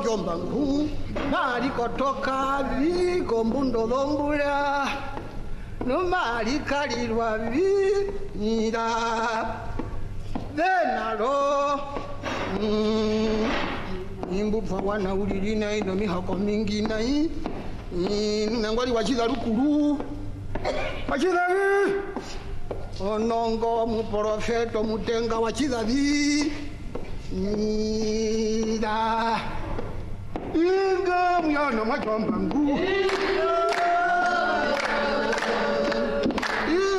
jomba ngu mali kotoka vigo mbundo lombula no mali kalirwa vinira venalo imbuva wana ulilina ino mihako mingi nai nangwali wachiza lukulu wachiza onongo muprofeto mutenga wachiza nida inga muyana majomba ngu